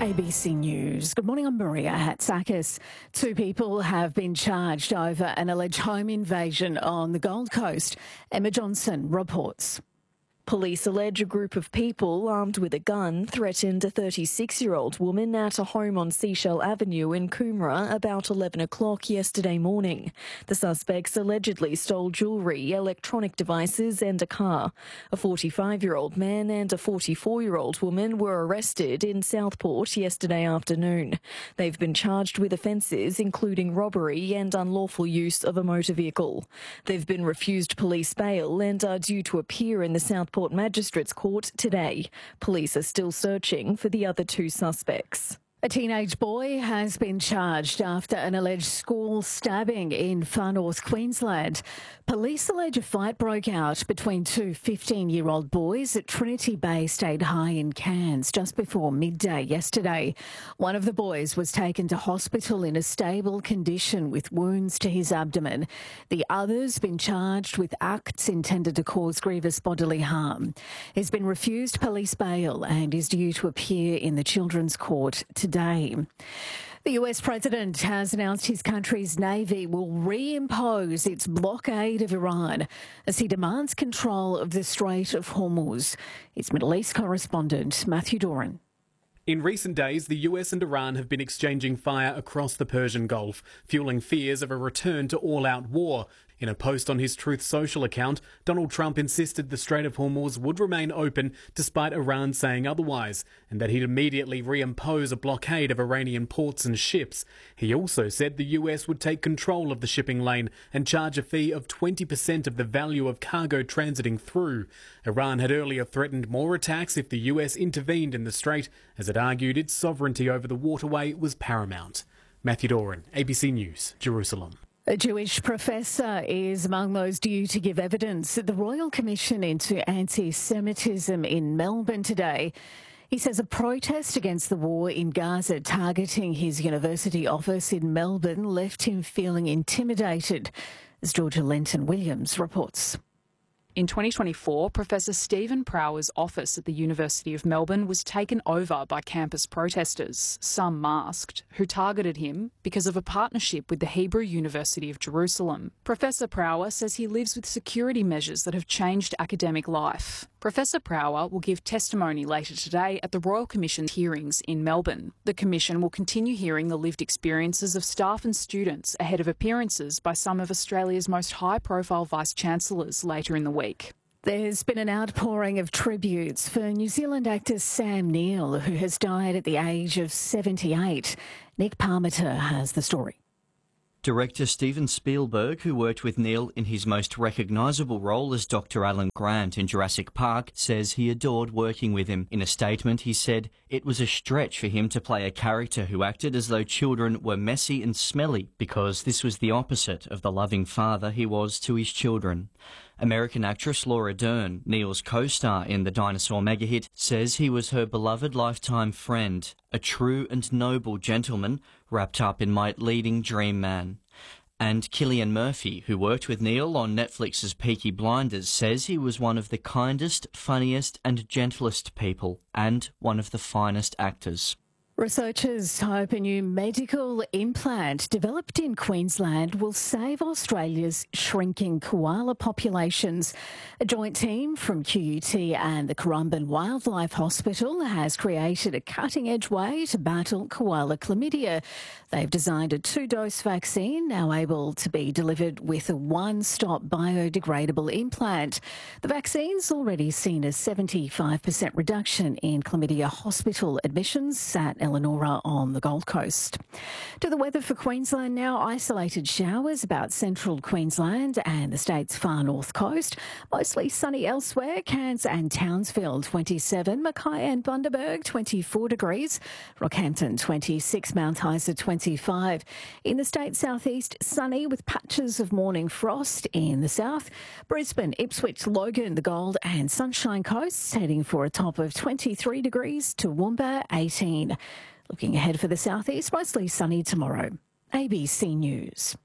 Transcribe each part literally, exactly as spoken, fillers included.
A B C News. Good morning, I'm Maria Hatzakis. Two people have been charged over an alleged home invasion on the Gold Coast. Emma Johnson reports. Police allege a group of people armed with a gun threatened a thirty-six-year-old woman at a home on Seashell Avenue in Coomera about eleven o'clock yesterday morning. The suspects allegedly stole jewellery, electronic devices and a car. A forty-five-year-old man and a forty-four-year-old woman were arrested in Southport yesterday afternoon. They've been charged with offences including robbery and unlawful use of a motor vehicle. They've been refused police bail and are due to appear in the Southport Port Magistrates Court today. Police are still searching for the other two suspects. A teenage boy has been charged after an alleged school stabbing in Far North Queensland. Police allege a fight broke out between two fifteen-year-old boys at Trinity Bay State High in Cairns just before midday yesterday. One of the boys was taken to hospital in a stable condition with wounds to his abdomen. The other's been charged with acts intended to cause grievous bodily harm. He's been refused police bail and is due to appear in the Children's Court today. Day. The U S President has announced his country's Navy will reimpose its blockade of Iran as he demands control of the Strait of Hormuz. It's Middle East correspondent Matthew Doran. In recent days, the U S and Iran have been exchanging fire across the Persian Gulf, fueling fears of a return to all-out war. In a post on his Truth Social account, Donald Trump insisted the Strait of Hormuz would remain open despite Iran saying otherwise, and that he'd immediately reimpose a blockade of Iranian ports and ships. He also said the U S would take control of the shipping lane and charge a fee of twenty percent of the value of cargo transiting through. Iran had earlier threatened more attacks if the U S intervened in the strait, as it argued its sovereignty over the waterway was paramount. Matthew Doran, A B C News, Jerusalem. A Jewish professor is among those due to give evidence at the Royal Commission into Anti-Semitism in Melbourne today. He says a protest against the war in Gaza targeting his university office in Melbourne left him feeling intimidated, as Georgia Lenton-Williams reports. In twenty twenty-four, Professor Stephen Prower's office at the University of Melbourne was taken over by campus protesters, some masked, who targeted him because of a partnership with the Hebrew University of Jerusalem. Professor Prower says he lives with security measures that have changed academic life. Professor Prower will give testimony later today at the Royal Commission hearings in Melbourne. The Commission will continue hearing the lived experiences of staff and students ahead of appearances by some of Australia's most high-profile Vice-Chancellors later in the week. There's been an outpouring of tributes for New Zealand actor Sam Neill, who has died at the age of seventy-eight. Nick Parmiter has the story. Director Steven Spielberg, who worked with Neill in his most recognisable role as Doctor Alan Grant in Jurassic Park, says he adored working with him. In a statement, he said it was a stretch for him to play a character who acted as though children were messy and smelly, because this was the opposite of the loving father he was to his children. American actress Laura Dern, Neill's co-star in the dinosaur mega-hit, says he was her beloved lifetime friend, a true and noble gentleman wrapped up in my leading dream man. And Cillian Murphy, who worked with Neill on Netflix's Peaky Blinders, says he was one of the kindest, funniest and gentlest people, and one of the finest actors. Researchers hope a new medical implant developed in Queensland will save Australia's shrinking koala populations. A joint team from Q U T and the Currumbin Wildlife Hospital has created a cutting-edge way to battle koala chlamydia. They've designed a two-dose vaccine now able to be delivered with a one-stop biodegradable implant. The vaccine's already seen a seventy-five percent reduction in chlamydia hospital admissions at Elanora on the Gold Coast. To the weather for Queensland now, isolated showers about central Queensland and the state's far north coast. Mostly sunny elsewhere, Cairns and Townsville twenty-seven, Mackay and Bundaberg twenty-four degrees, Rockhampton twenty-six, Mount Isa twenty-five. In the state southeast, sunny with patches of morning frost in the south. Brisbane, Ipswich, Logan, the Gold and Sunshine Coasts heading for a top of twenty-three degrees, Toowoomba eighteen. Looking ahead for the southeast, mostly sunny tomorrow. A B C News.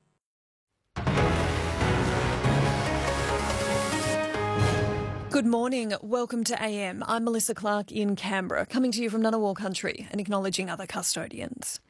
Good morning. Welcome to A M. I'm Melissa Clark in Canberra, coming to you from Ngunnawal country and acknowledging other custodians.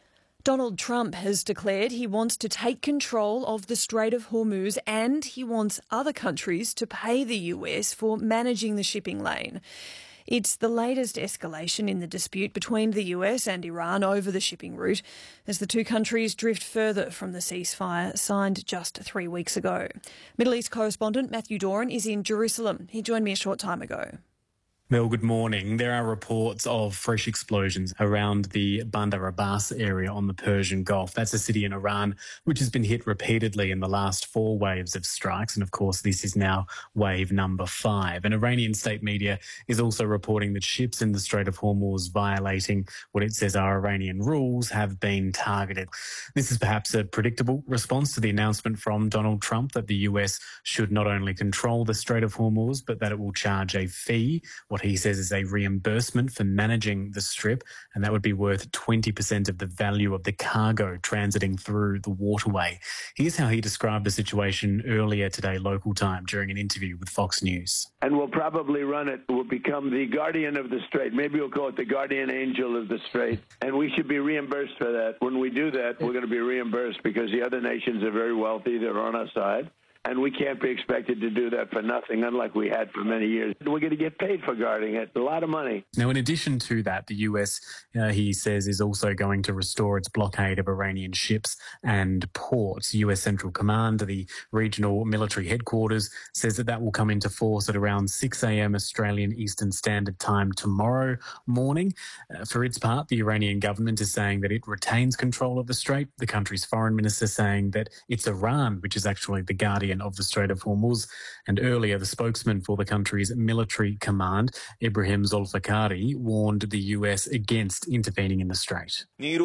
Donald Trump has declared he wants to take control of the Strait of Hormuz and he wants other countries to pay the U S for managing the shipping lane. It's the latest escalation in the dispute between the U S and Iran over the shipping route as the two countries drift further from the ceasefire signed just three weeks ago. Middle East correspondent Matthew Doran is in Jerusalem. He joined me a short time ago. Mel, good morning. There are reports of fresh explosions around the Bandar Abbas area on the Persian Gulf. That's a city in Iran which has been hit repeatedly in the last four waves of strikes. And of course, this is now wave number five. And Iranian state media is also reporting that ships in the Strait of Hormuz violating what it says are Iranian rules have been targeted. This is perhaps a predictable response to the announcement from Donald Trump that the U S should not only control the Strait of Hormuz, but that it will charge a fee, what he says is a reimbursement for managing the strip, and that would be worth twenty percent of the value of the cargo transiting through the waterway. Here's how he described the situation earlier today, local time, during an interview with Fox News. And we'll probably run it. We'll become the guardian of the strait. Maybe we'll call it the guardian angel of the strait. And we should be reimbursed for that. When we do that, we're going to be reimbursed because the other nations are very wealthy. They're on our side. And we can't be expected to do that for nothing, unlike we had for many years. We're going to get paid for guarding it, a lot of money. Now, in addition to that, the U S, uh, he says, is also going to restore its blockade of Iranian ships and ports. U S Central Command, the regional military headquarters, says that that will come into force at around six a.m. Australian Eastern Standard Time tomorrow morning. Uh, for its part, the Iranian government is saying that it retains control of the strait. The country's foreign minister saying that it's Iran which is actually the guardian of the Strait of Hormuz. And earlier, the spokesman for the country's military command, Ibrahim Zolfikari, warned the U S against intervening in the strait. The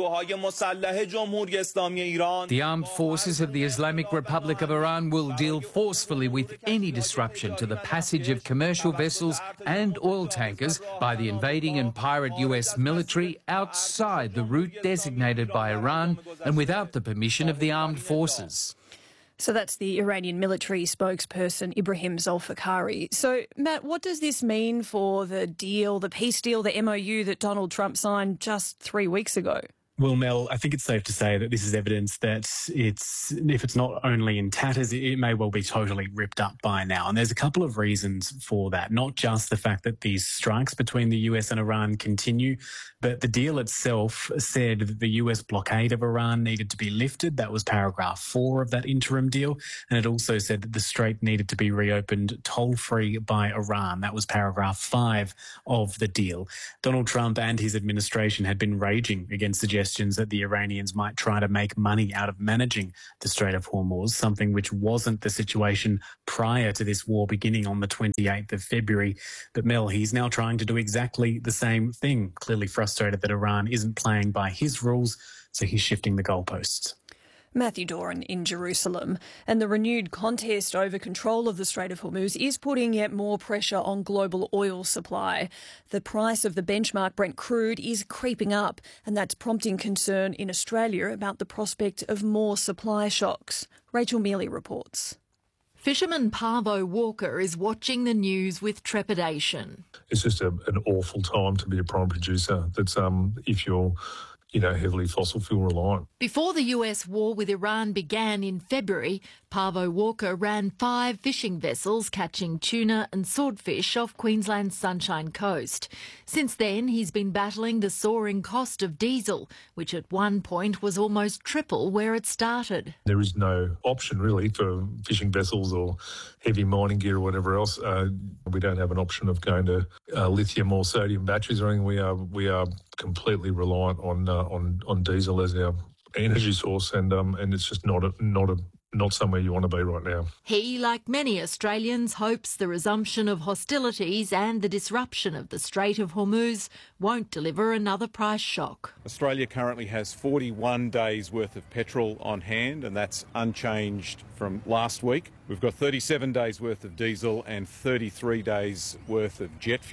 armed forces of the Islamic Republic of Iran will deal forcefully with any disruption to the passage of commercial vessels and oil tankers by the invading and pirate U S military outside the route designated by Iran and without the permission of the armed forces. So that's the Iranian military spokesperson, Ibrahim Zolfikari. So, Matt, what does this mean for the deal, the peace deal, the M O U that Donald Trump signed just three weeks ago? Well, Mel, I think it's safe to say that this is evidence that it's, if it's not only in tatters, it may well be totally ripped up by now. And there's a couple of reasons for that, not just the fact that these strikes between the U S and Iran continue, but the deal itself said that the U S blockade of Iran needed to be lifted. That was paragraph four of that interim deal. And it also said that the strait needed to be reopened toll-free by Iran. That was paragraph five of the deal. Donald Trump and his administration had been raging against suggestions that the Iranians might try to make money out of managing the Strait of Hormuz, something which wasn't the situation prior to this war beginning on the twenty-eighth of February. But Mel, he's now trying to do exactly the same thing, clearly frustrated that Iran isn't playing by his rules, so he's shifting the goalposts. Matthew Doran in Jerusalem. And the renewed contest over control of the Strait of Hormuz is putting yet more pressure on global oil supply. The price of the benchmark Brent crude is creeping up, and that's prompting concern in Australia about the prospect of more supply shocks. Rachel Mealy reports. Fisherman Parvo Walker is watching the news with trepidation. It's just a, an awful time to be a prime producer. That's um, if you're you know, heavily fossil fuel reliant. Before the U S war with Iran began in February, Parvo Walker ran five fishing vessels catching tuna and swordfish off Queensland's Sunshine Coast. Since then, he's been battling the soaring cost of diesel, which at one point was almost triple where it started. There is no option really for fishing vessels or heavy mining gear or whatever else. Uh, we don't have an option of going to uh, lithium or sodium batteries or anything. We are we are completely reliant on uh, on on diesel as our energy source, and um and it's just not a not a not somewhere you want to be right now. He, like many Australians, hopes the resumption of hostilities and the disruption of the Strait of Hormuz won't deliver another price shock. Australia currently has forty-one days worth of petrol on hand, and that's unchanged from last week. We've got thirty-seven days worth of diesel and thirty-three days worth of jet fuel.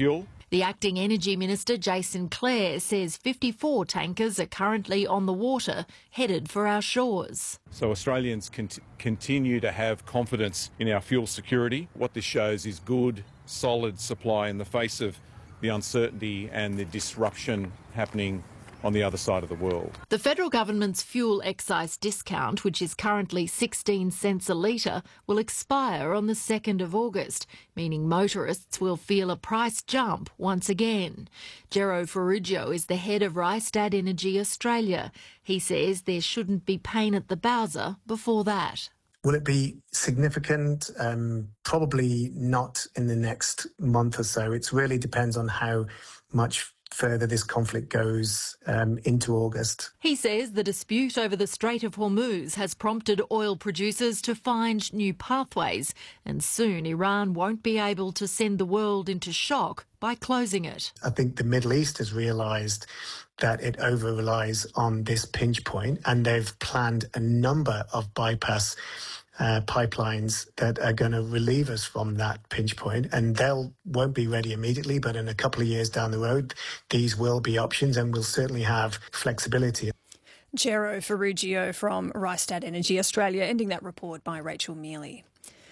The acting Energy Minister, Jason Clare, says fifty-four tankers are currently on the water, headed for our shores. So Australians can continue to have confidence in our fuel security. What this shows is good, solid supply in the face of the uncertainty and the disruption happening on the other side of the world. The federal government's fuel excise discount, which is currently sixteen cents a litre, will expire on the second of August, meaning motorists will feel a price jump once again. Gero Ferruggio is the head of Rystad Energy Australia. He says there shouldn't be pain at the bowser before that. Will it be significant? Um, probably not in the next month or so. It really depends on how much further this conflict goes um, into August. He says the dispute over the Strait of Hormuz has prompted oil producers to find new pathways, and soon Iran won't be able to send the world into shock by closing it. I think the Middle East has realised that it over-relies on this pinch point, and they've planned a number of bypass Uh, pipelines that are going to relieve us from that pinch point, and they'll won't be ready immediately, but in a couple of years down the road, these will be options, and we'll certainly have flexibility. Gero Ferruggio from Rystad Energy Australia, ending that report by Rachel Mealy.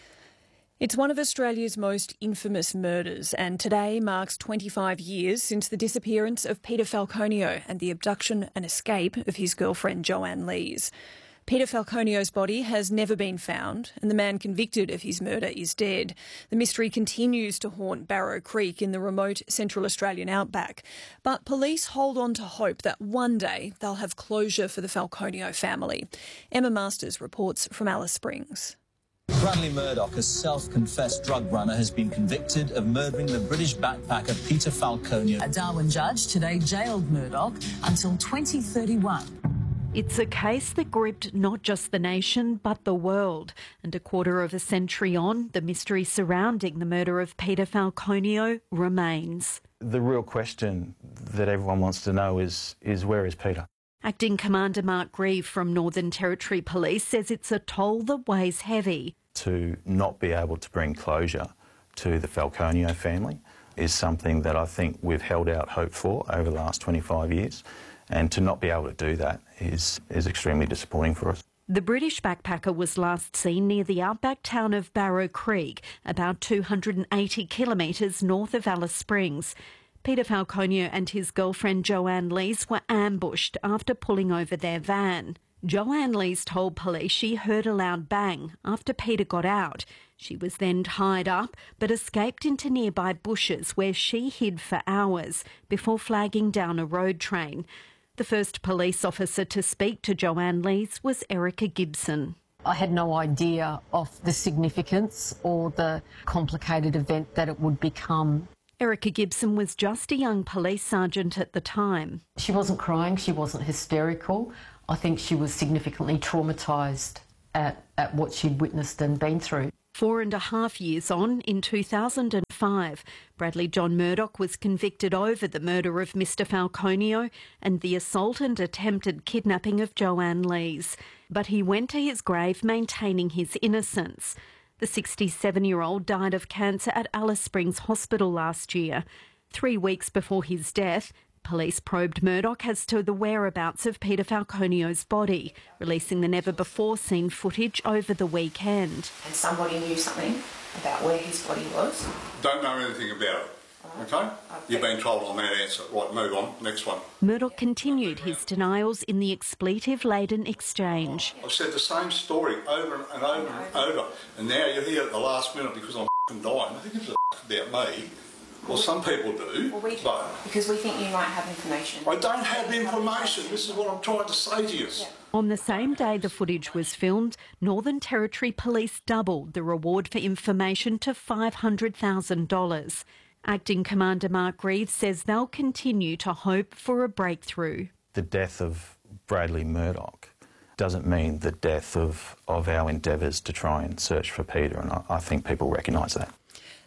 It's one of Australia's most infamous murders, and today marks twenty-five years since the disappearance of Peter Falconio and the abduction and escape of his girlfriend Joanne Lees. Peter Falconio's body has never been found, and the man convicted of his murder is dead. The mystery continues to haunt Barrow Creek in the remote Central Australian outback. But police hold on to hope that one day they'll have closure for the Falconio family. Emma Masters reports from Alice Springs. Bradley Murdoch, a self-confessed drug runner, has been convicted of murdering the British backpacker Peter Falconio. A Darwin judge today jailed Murdoch until twenty thirty-one. It's a case that gripped not just the nation but the world. And a quarter of a century on, the mystery surrounding the murder of Peter Falconio remains. The real question that everyone wants to know is, is where is Peter? Acting Commander Mark Grieve from Northern Territory Police says it's a toll that weighs heavy. To not be able to bring closure to the Falconio family is something that I think we've held out hope for over the last twenty-five years. And to not be able to do that is, is extremely disappointing for us. The British backpacker was last seen near the outback town of Barrow Creek, about two hundred eighty kilometres north of Alice Springs. Peter Falconio and his girlfriend Joanne Lees were ambushed after pulling over their van. Joanne Lees told police she heard a loud bang after Peter got out. She was then tied up but escaped into nearby bushes where she hid for hours before flagging down a road train. The first police officer to speak to Joanne Lees was Erica Gibson. I had no idea of the significance or the complicated event that it would become. Erica Gibson was just a young police sergeant at the time. She wasn't crying, she wasn't hysterical. I think she was significantly traumatised at, at what she'd witnessed and been through. Four and a half years on, in two thousand five, Bradley John Murdoch was convicted over the murder of Mister Falconio and the assault and attempted kidnapping of Joanne Lees. But he went to his grave maintaining his innocence. The sixty-seven-year-old died of cancer at Alice Springs Hospital last year. Three weeks before his death, police probed Murdoch as to the whereabouts of Peter Falconio's body, releasing the never-before-seen footage over the weekend. And somebody knew something about where his body was? Don't know anything about it, OK? okay. You've been told on that answer. Right, move on. Next one. Murdoch continued his denials in the expletive-laden exchange. I've said the same story over and over and over, and now you're here at the last minute because I'm f***ing dying. Who gives a f*** about me? Well, some people do, well, we, but... Because we think you might have information. I don't have information. This is what I'm trying to say to you. Yeah. On the same day the footage was filmed, Northern Territory Police doubled the reward for information to five hundred thousand dollars. Acting Commander Mark Grieve says they'll continue to hope for a breakthrough. The death of Bradley Murdoch doesn't mean the death of, of our endeavours to try and search for Peter, and I, I think people recognise that.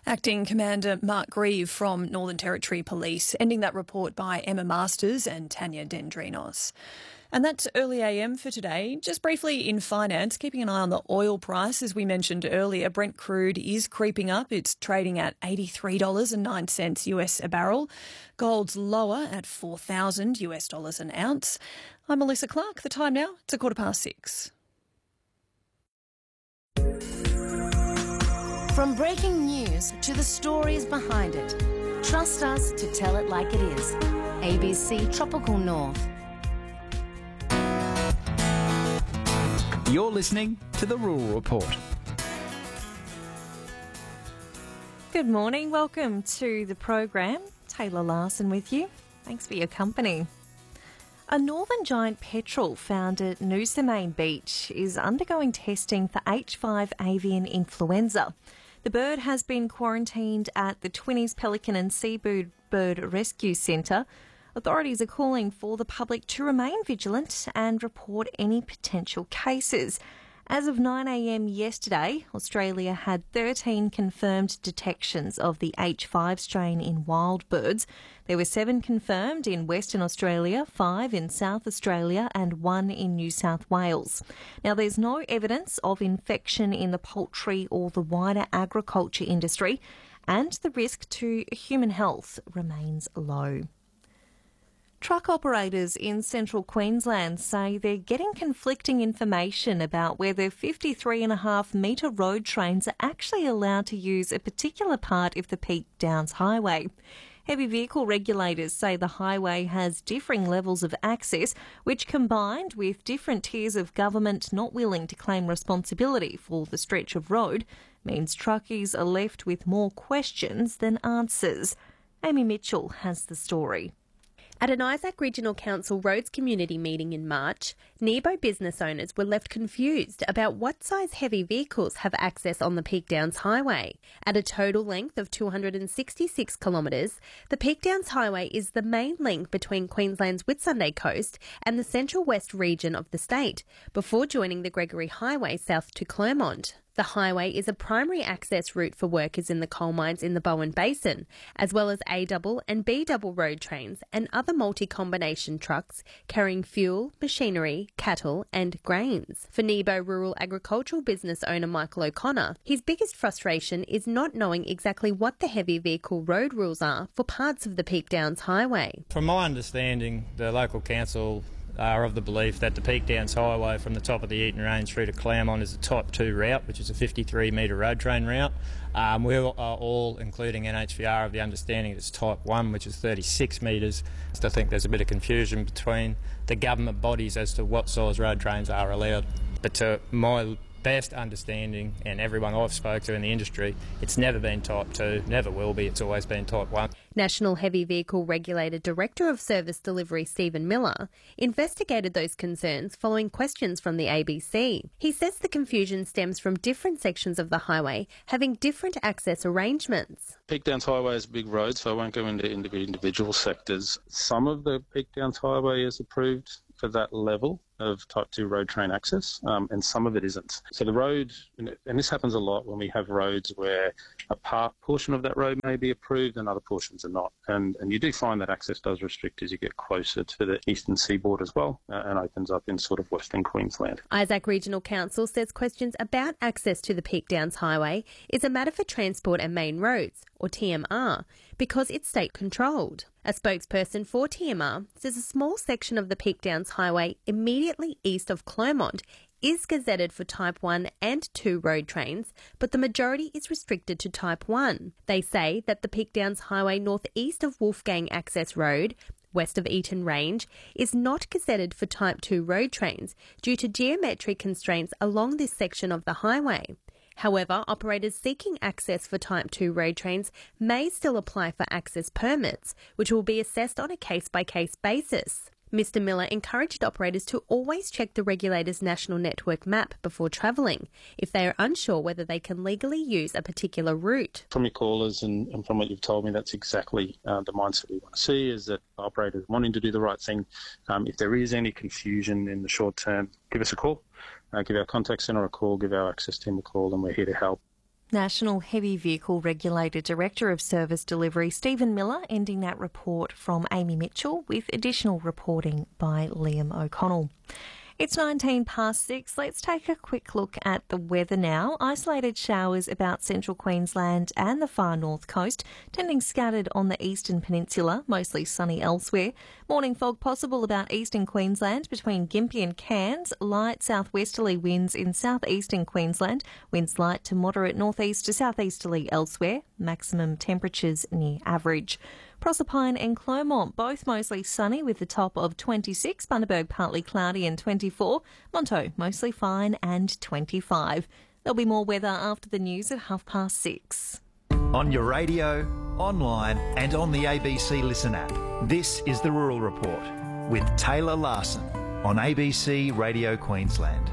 Acting Commander Mark Grieve from Northern Territory Police, ending that report by Emma Masters and Tanya Dendrinos. And that's early A M for today. Just briefly in finance, keeping an eye on the oil price. As we mentioned earlier, Brent crude is creeping up. It's trading at eighty-three dollars and nine cents U S a barrel. Gold's lower at four thousand U S dollars an ounce. I'm Melissa Clark. The time now, it's a quarter past six. From breaking news to the stories behind it, trust us to tell it like it is. A B C Tropical North. You're listening to The Rural Report. Good morning. Welcome to the program. Taylor Larson with you. Thanks for your company. A northern giant petrel found at Noosa Beach is undergoing testing for H five avian influenza. The bird has been quarantined at the Twinnies Pelican and Seabird Bird Rescue Centre. Authorities are calling for the public to remain vigilant and report any potential cases. As of nine a m yesterday, Australia had thirteen confirmed detections of the H five strain in wild birds. There were seven confirmed in Western Australia, five in South Australia and one in New South Wales. Now, there's no evidence of infection in the poultry or the wider agriculture industry, and the risk to human health remains low. Truck operators in central Queensland say they're getting conflicting information about whether fifty-three and a half metre road trains are actually allowed to use a particular part of the Peak Downs Highway. Heavy vehicle regulators say the highway has differing levels of access, which combined with different tiers of government not willing to claim responsibility for the stretch of road, means truckies are left with more questions than answers. Amy Mitchell has the story. At an Isaac Regional Council Roads Community meeting in March, Nebo business owners were left confused about what size heavy vehicles have access on the Peak Downs Highway. At a total length of two hundred sixty-six kilometres, the Peak Downs Highway is the main link between Queensland's Whitsunday coast and the central west region of the state, before joining the Gregory Highway south to Clermont. The highway is a primary access route for workers in the coal mines in the Bowen Basin, as well as A-double and B-double road trains and other multi-combination trucks carrying fuel, machinery, cattle and grains. For Nebo rural agricultural business owner Michael O'Connor, his biggest frustration is not knowing exactly what the heavy vehicle road rules are for parts of the Peak Downs Highway. From my understanding, the local council are of the belief that the Peak Downs Highway from the top of the Eaton Range through to Claremont is a Type two route, which is a fifty-three metre road train route. Um, we are all, including N H V R, of the understanding it's Type one, which is thirty-six metres. So I think there's a bit of confusion between the government bodies as to what size road trains are allowed. But to my best understanding, and everyone I've spoke to in the industry, it's never been Type two, never will be, it's always been Type one. National Heavy Vehicle Regulator Director of Service Delivery Stephen Miller investigated those concerns following questions from the A B C. He says the confusion stems from different sections of the highway having different access arrangements. Peak Downs Highway is a big road, so I won't go into individual sectors. Some of the Peak Downs Highway is approved for that level of Type two road train access, um, and some of it isn't. So the road, and this happens a lot when we have roads where a part portion of that road may be approved and other portions are not. And, and you do find that access does restrict as you get closer to the eastern seaboard as well, uh, and opens up in sort of western Queensland. Isaac Regional Council says questions about access to the Peak Downs Highway is a matter for Transport and Main Roads, or T M R, because it's state controlled. A spokesperson for T M R says a small section of the Peak Downs Highway immediately east of Clermont is gazetted for Type one and two road trains, but the majority is restricted to Type one. They say that the Peak Downs Highway northeast of Wolfgang Access Road, west of Eaton Range, is not gazetted for Type two road trains due to geometric constraints along this section of the highway. However, operators seeking access for Type two road trains may still apply for access permits, which will be assessed on a case-by-case basis. Mister Miller encouraged operators to always check the regulator's national network map before travelling if they are unsure whether they can legally use a particular route. From your callers and, and from what you've told me, that's exactly uh, the mindset we want to see, is that operators wanting to do the right thing. Um, if there is any confusion in the short term, give us a call. Uh, give our contact centre a call, give our access team a call, and we're here to help. National Heavy Vehicle Regulator Director of Service Delivery Stephen Miller ending that report from Amy Mitchell with additional reporting by Liam O'Connell. It's nineteen past six. Let's take a quick look at the weather now. Isolated showers about central Queensland and the far north coast, tending scattered on the eastern peninsula, mostly sunny elsewhere. Morning fog possible about eastern Queensland between Gympie and Cairns. Light southwesterly winds in southeastern Queensland. Winds light to moderate northeast to southeasterly elsewhere. Maximum temperatures near average. Proserpine and Clomont, both mostly sunny with the top of twenty-six. Bundaberg partly cloudy and twenty-four. Monto mostly fine and twenty-five. There'll be more weather after the news at half past six. On your radio, online and on the A B C Listen app. This is the Rural Report with Taylor Larson on A B C Radio Queensland.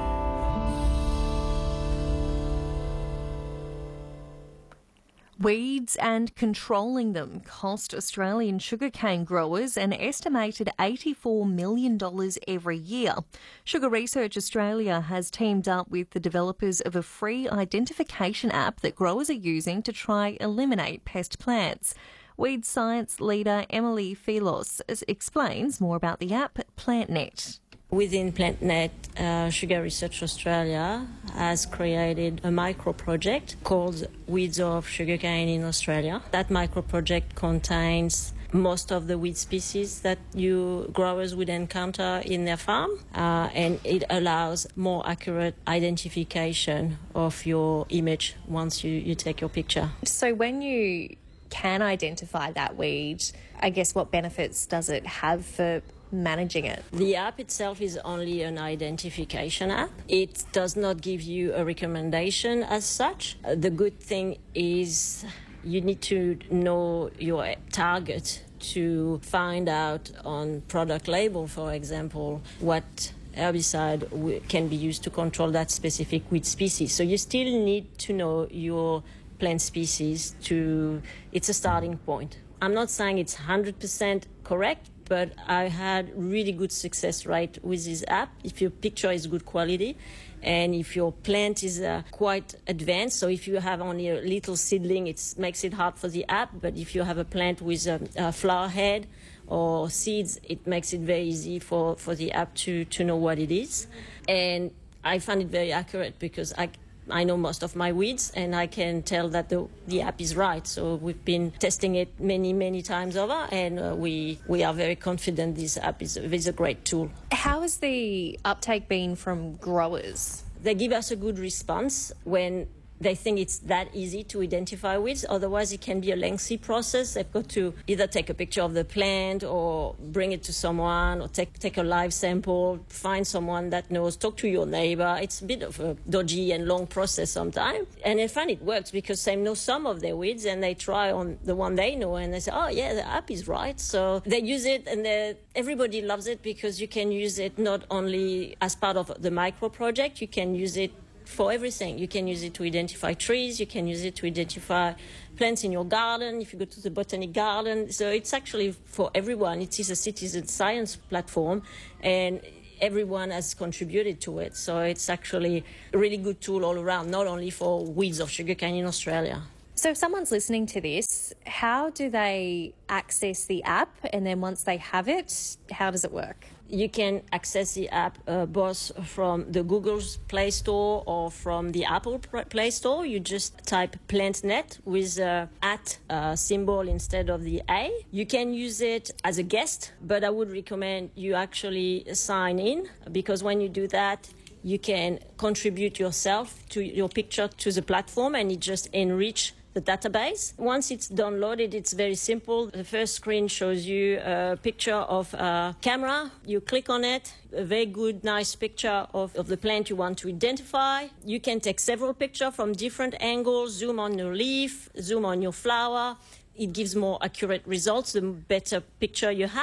Weeds and controlling them cost Australian sugarcane growers an estimated eighty-four million dollars every year. Sugar Research Australia has teamed up with the developers of a free identification app that growers are using to try eliminate pest plants. Weed science leader Emily Filos explains more about the app, PlantNet. Within PlantNet, uh, Sugar Research Australia has created a micro project called Weeds of Sugarcane in Australia. That micro project contains most of the weed species that you growers would encounter in their farm, uh, and it allows more accurate identification of your image once you, you take your picture. So when you can identify that weed, I guess what benefits does it have for managing it? The app itself is only an identification app. It does not give you a recommendation as such. Uh, the good thing is you need to know your target to find out on product label, for example, what herbicide w- can be used to control that specific weed species. So you still need to know your plant species to, it's a starting point. I'm not saying it's one hundred percent correct, but I had really good success rate with this app. If your picture is good quality and if your plant is uh, quite advanced, so if you have only a little seedling, it makes it hard for the app, but if you have a plant with a, a flower head or seeds, it makes it very easy for, for the app to, to know what it is. And I find it very accurate because I I know most of my weeds and I can tell that the, the app is right. So we've been testing it many, many times over, and uh, we, we are very confident this app is, is a great tool. How has the uptake been from growers? They give us a good response when they think it's that easy to identify weeds. Otherwise, it can be a lengthy process. They've got to either take a picture of the plant or bring it to someone or take take a live sample, find someone that knows, talk to your neighbor. It's a bit of a dodgy and long process sometimes. And I find it works because they know some of their weeds and they try on the one they know and they say, oh, yeah, the app is right. So they use it and everybody loves it because you can use it not only as part of the micro project, you can use it for everything. You can use it to identify trees, you can use it to identify plants in your garden, if you go to the botanic garden. So it's actually for everyone. It is a citizen science platform and everyone has contributed to it. So it's actually a really good tool all around, not only for weeds of sugarcane in Australia. So if someone's listening to this, how do they access the app? And then once they have it, how does it work? You can access the app uh, both from the Google's Play Store or from the Apple Play Store. You just type PlantNet with uh, at uh, symbol instead of the A. You can use it as a guest, but I would recommend you actually sign in, because when you do that, you can contribute yourself to your picture to the platform and it just enrich the database. Once it's downloaded, it's very simple. The first screen shows you a picture of a camera. You click on it, a very good, nice picture of, of the plant you want to identify. You can take several pictures from different angles, zoom on your leaf, zoom on your flower. It gives more accurate results the better picture you have.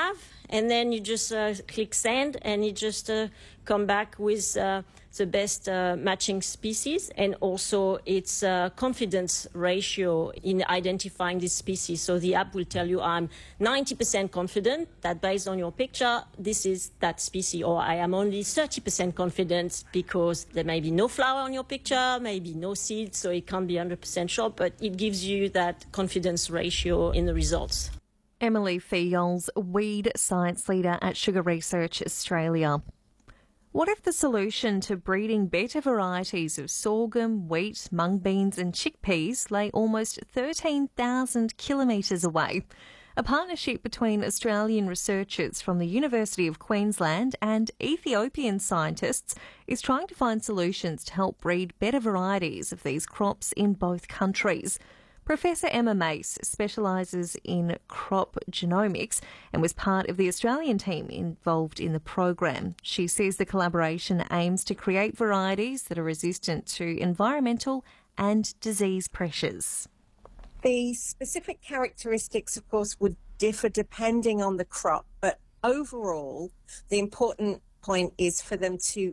and then you just uh, click send, and it just uh, come back with uh, the best uh, matching species, and also its uh, confidence ratio in identifying this species. So the app will tell you, I'm ninety percent confident that based on your picture, this is that species, or I am only thirty percent confident because there may be no flower on your picture, maybe no seed, so it can't be one hundred percent sure, but it gives you that confidence ratio in the results. Emily Fiols, Weed Science Leader at Sugar Research Australia. What if the solution to breeding better varieties of sorghum, wheat, mung beans and chickpeas lay almost thirteen thousand kilometres away? A partnership between Australian researchers from the University of Queensland and Ethiopian scientists is trying to find solutions to help breed better varieties of these crops in both countries. Professor Emma Mace specialises in crop genomics and was part of the Australian team involved in the program. She says the collaboration aims to create varieties that are resistant to environmental and disease pressures. The specific characteristics, of course, would differ depending on the crop, but overall, the important point is for them to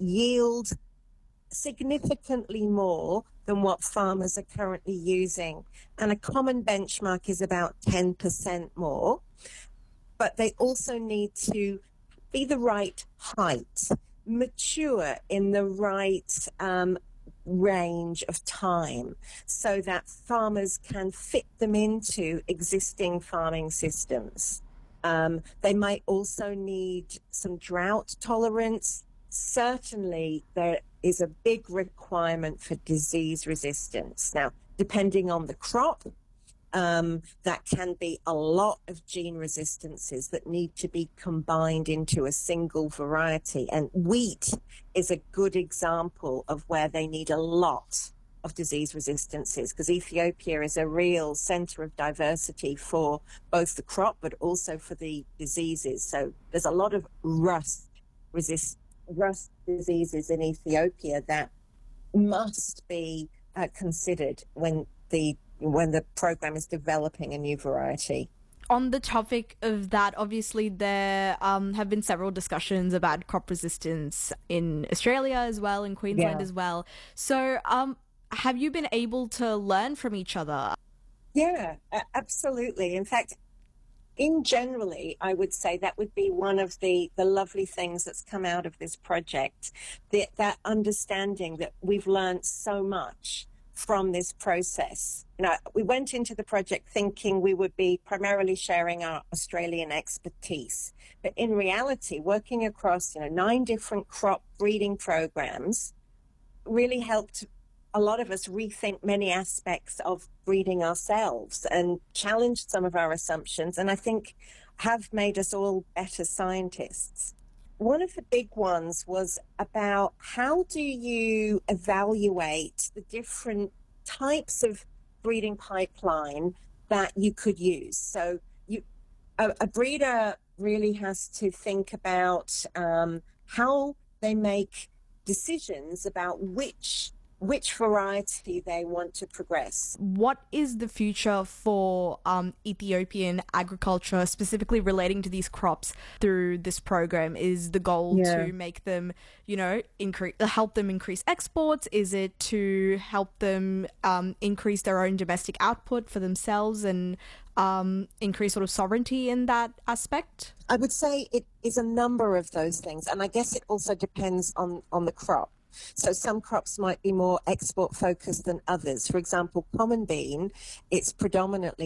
yield significantly more than what farmers are currently using. And a common benchmark is about ten percent more. But they also need to be the right height, mature in the right um, range of time, so that farmers can fit them into existing farming systems. Um, they might also need some drought tolerance. Certainly, there is a big requirement for disease resistance. Now, depending on the crop, um, that can be a lot of gene resistances that need to be combined into a single variety. And wheat is a good example of where they need a lot of disease resistances, because Ethiopia is a real centre of diversity for both the crop but also for the diseases. So there's a lot of rust resist rust diseases in Ethiopia that must be uh, considered when the when the program is developing a new variety. On the topic of that, obviously there um, have been several discussions about crop resistance in Australia as well, in Queensland Yeah. as well. So um, have you been able to learn from each other? Yeah, a- absolutely. In fact, in generally, I would say that would be one of the, the lovely things that's come out of this project, that, that understanding that we've learned so much from this process. You know, we went into the project thinking we would be primarily sharing our Australian expertise, but in reality, working across, you know, nine different crop breeding programs really helped a lot of us rethink many aspects of breeding ourselves and challenged some of our assumptions, and I think have made us all better scientists. One of the big ones was about how do you evaluate the different types of breeding pipeline that you could use. So you, a, a breeder really has to think about um, how they make decisions about which which variety they want to progress. What is the future for um, Ethiopian agriculture, specifically relating to these crops through this program? Is the goal Yeah. to make them, you know, increase, help them increase exports? Is it to help them um, increase their own domestic output for themselves and um, increase sort of sovereignty in that aspect? I would say it is a number of those things, and I guess it also depends on, on the crop. So some crops might be more export focused than others. For example, common bean, it's predominantly